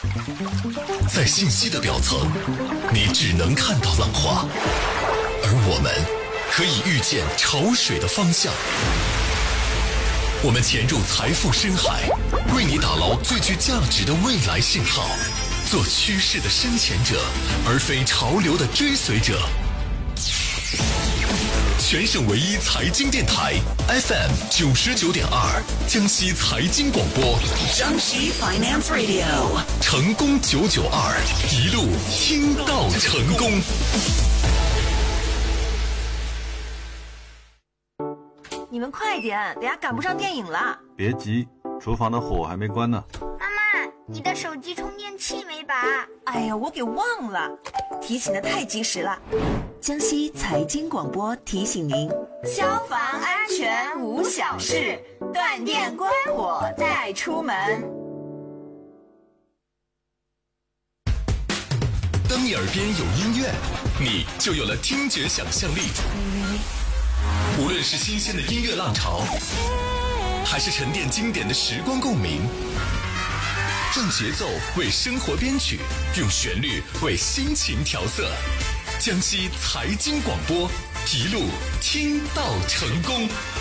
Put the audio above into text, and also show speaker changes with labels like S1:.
S1: 在信息的表层，你只能看到浪花，而我们可以预见潮水的方向。我们潜入财富深海，为你打捞最具价值的未来信号，做趋势的深潜者，而非潮流的追随者。全省唯一财经电台 FM 99.2，江西财经广播，
S2: 江西 Finance Radio，
S1: 成功992，一路听到成功。
S3: 你们快点，等下赶不上电影了。
S4: 别急，厨房的火还没关呢。
S5: 妈妈，你的手机充电器没拔？
S3: 哎呀，我给忘了，提醒的太及时了。江西财经广播提醒您：消防安全无小事，断电关火再出门。
S1: 当你耳边有音乐，你就有了听觉想象力。无论是新鲜的音乐浪潮，还是沉淀经典的时光共鸣，让节奏为生活编曲，用旋律为心情调色。江西财经广播，一路听到成功。